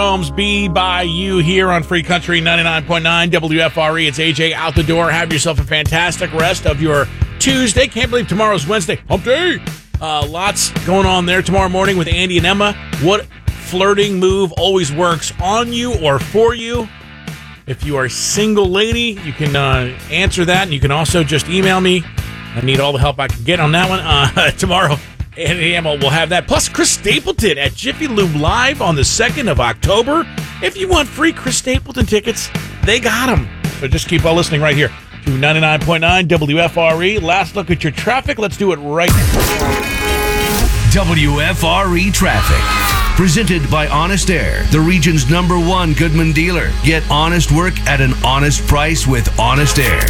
Holmes, be by you here on Free Country 99.9 WFRE. It's AJ out the door. Have yourself a fantastic rest of your Tuesday. Can't believe tomorrow's Wednesday. Hump day. Lots going on there tomorrow morning with Andy and Emma. What flirting move always works on you or for you? If you are a single lady, you can answer that, and you can also just email me. I need all the help I can get on that one. Tomorrow, Andy and Emma will have that. Plus, Chris Stapleton at Jiffy Lube Live on the 2nd of October. If you want free Chris Stapleton tickets, they got them. So just keep on listening right here to 99.9 WFRE. Last look at your traffic. Let's do it right now. WFRE Traffic. Presented by Honest Air, the region's #1 Goodman dealer. Get honest work at an honest price with Honest Air.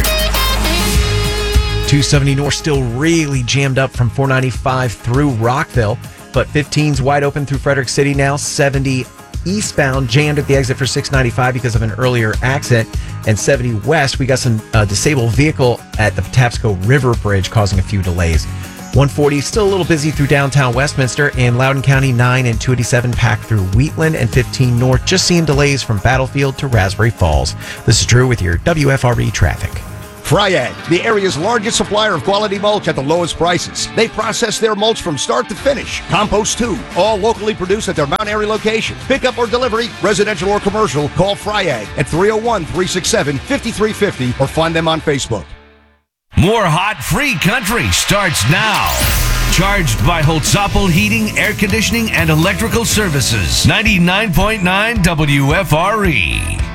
270 North still really jammed up from 495 through Rockville, but 15's wide open through Frederick City now. 70 eastbound jammed at the exit for 695 because of an earlier accident. And 70 west, we got some disabled vehicle at the Patapsco River Bridge causing a few delays. 140 still a little busy through downtown Westminster. In Loudoun County, 9 and 287 packed through Wheatland, and 15 north just seeing delays from Battlefield to Raspberry Falls. This is Drew with your WFRE traffic. Fryag, the area's largest supplier of quality mulch at the lowest prices. They process their mulch from start to finish. Compost too, all locally produced at their Mount Airy location. Pickup or delivery, residential or commercial, call Fryag at 301-367-5350 or find them on Facebook. More hot free country starts now. Charged by Holtzapfel Heating, Air Conditioning, and Electrical Services. 99.9 WFRE.